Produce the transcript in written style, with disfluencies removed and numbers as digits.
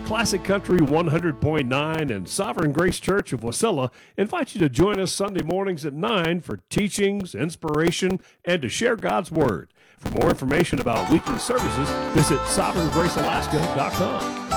Classic Country 100.9 and Sovereign Grace Church of Wasilla invite you to join us Sunday mornings at 9 for teachings, inspiration, and to share God's Word. For more information about weekly services, visit sovereigngracealaska.com.